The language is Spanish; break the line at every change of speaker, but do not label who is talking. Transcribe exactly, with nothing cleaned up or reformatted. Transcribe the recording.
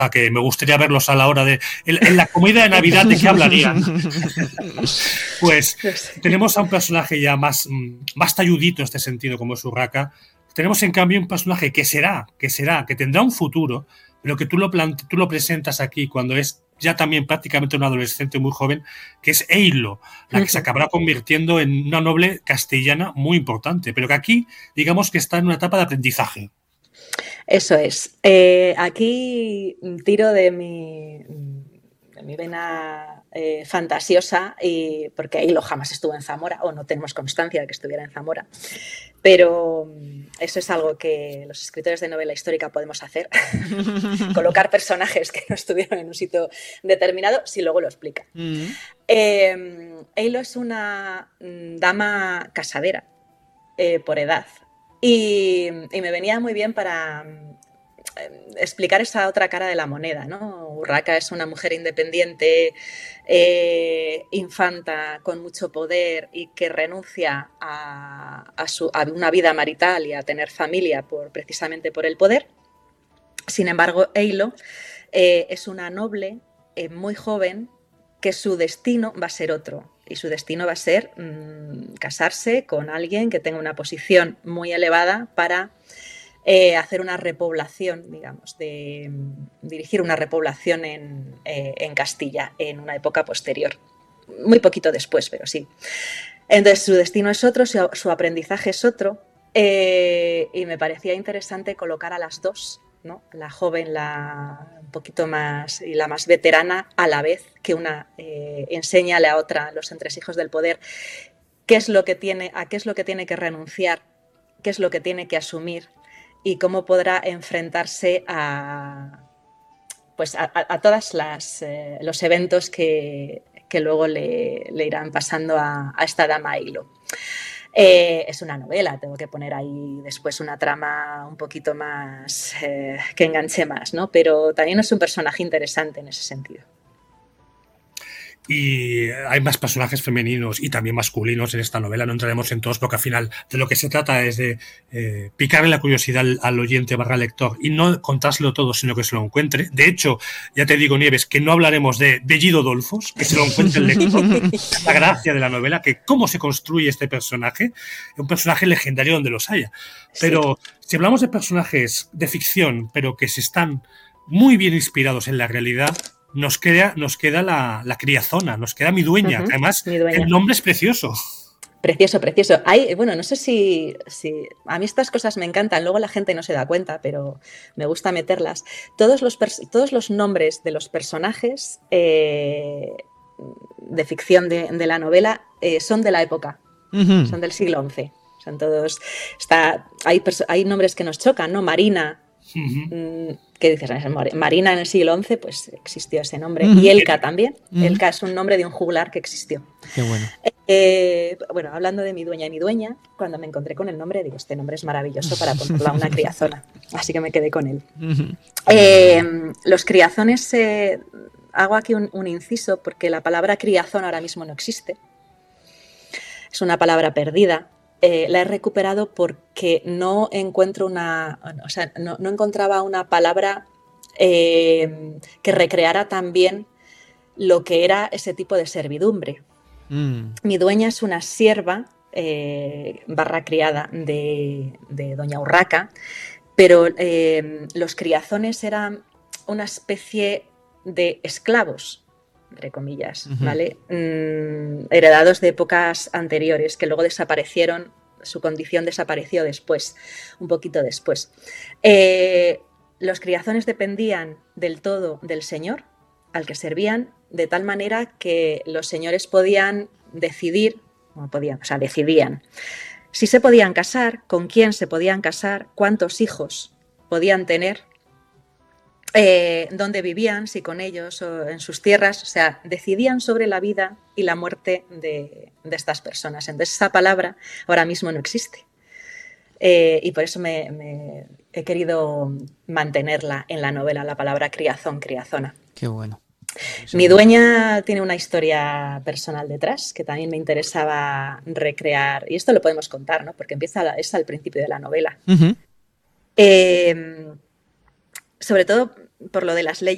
que me gustaría verlos a la hora de... En, en la comida de Navidad, ¿de qué hablarían? Pues tenemos a un personaje ya más, más talludito en este sentido, como es Urraca. Tenemos, en cambio, un personaje que será, que será, que tendrá un futuro, pero que tú lo, plante, tú lo presentas aquí cuando es ya también prácticamente un adolescente muy joven, que es Eilo, la que se acabará convirtiendo en una noble castellana muy importante, pero que aquí, digamos que está en una etapa de aprendizaje.
Eso es. Eh, aquí tiro de mi, de mi vena eh, fantasiosa, y, porque Eilo jamás estuvo en Zamora, o no tenemos constancia de que estuviera en Zamora, pero eso es algo que los escritores de novela histórica podemos hacer, colocar personajes que no estuvieron en un sitio determinado, si luego lo explica. Mm. Eh, Eilo es una dama casadera, eh, por edad, y, y me venía muy bien para explicar esa otra cara de la moneda, ¿no? Urraca es una mujer independiente, eh, infanta, con mucho poder, y que renuncia a, a, su, a una vida marital y a tener familia por, precisamente por el poder. Sin embargo, Eilo eh, es una noble eh, muy joven, que su destino va a ser otro, y su destino va a ser mmm, casarse con alguien que tenga una posición muy elevada para Eh, hacer una repoblación, digamos, de dirigir una repoblación en, eh, en Castilla en una época posterior, muy poquito después, pero sí. Entonces su destino es otro, su, su aprendizaje es otro, eh, y me parecía interesante colocar a las dos, ¿no? La joven, la un poquito más, y la más veterana, a la vez, que una eh, enseña a la otra los entresijos del poder, qué es lo que tiene, a qué es lo que tiene que renunciar, qué es lo que tiene que asumir, y cómo podrá enfrentarse a, pues a, a, a todos eh, los eventos que, que luego le, le irán pasando a, a esta dama Eilo. Eh, es una novela, tengo que poner ahí después una trama un poquito más, eh, que enganche más, ¿no? Pero también es un personaje interesante en ese sentido.
Y hay más personajes femeninos y también masculinos en esta novela, no entraremos en todos porque al final de lo que se trata es de eh, picarle la curiosidad al, al oyente barra lector y no contárselo todo, sino que se lo encuentre. De hecho, ya te digo, Nieves, que no hablaremos de Bellido Dolfos, que se lo encuentre el lector. La gracia de la novela, que cómo se construye este personaje, un personaje legendario donde los haya. Pero sí, si hablamos de personajes de ficción, pero que se están muy bien inspirados en la realidad, Nos queda, nos queda la, la criazona, nos queda mi dueña. Uh-huh, que además,
mi dueña.
El nombre es precioso.
Precioso, precioso. Hay, bueno, no sé si, si... A mí estas cosas me encantan, luego la gente no se da cuenta, pero me gusta meterlas. Todos los, todos los nombres de los personajes eh, de ficción de, de la novela eh, son de la época, uh-huh. Son del siglo once. Son todos... Está, hay, hay nombres que nos chocan, ¿no? Marina... Uh-huh. ¿Qué dices? Marina en el siglo once, pues existió ese nombre. Uh-huh. Y Elka también. Uh-huh. Elka es un nombre de un juglar que existió.
Qué bueno.
Eh, bueno, hablando de mi dueña y mi dueña, cuando me encontré con el nombre, digo, este nombre es maravilloso para ponerlo a una criazona. Así que me quedé con él. Uh-huh. Eh, los criazones, eh, hago aquí un, un inciso, porque la palabra criazón ahora mismo no existe. Es una palabra perdida. Eh, la he recuperado porque no encuentro una, o sea, no, no encontraba una palabra eh, que recreara tan bien lo que era ese tipo de servidumbre. Mm. Mi dueña es una sierva eh, barra criada de, de doña Urraca, pero eh, los criazones eran una especie de esclavos, entre comillas, uh-huh. ¿Vale? Mm, heredados de épocas anteriores, que luego desaparecieron, su condición desapareció después, un poquito después. Eh, los criazones dependían del todo del señor al que servían, de tal manera que los señores podían decidir, no podían, o sea, decidían si se podían casar, con quién se podían casar, cuántos hijos podían tener, Eh, dónde vivían, si con ellos o en sus tierras, o sea, decidían sobre la vida y la muerte de, de estas personas. Entonces esa palabra ahora mismo no existe. Eh, y por eso me, me he querido mantenerla en la novela, la palabra criazón, criazona.
Qué bueno.
Mi dueña tiene una historia personal detrás que también me interesaba recrear, y esto lo podemos contar, ¿no? Porque empieza, es al principio de la novela. Uh-huh. Eh, sobre todo por lo de las leyes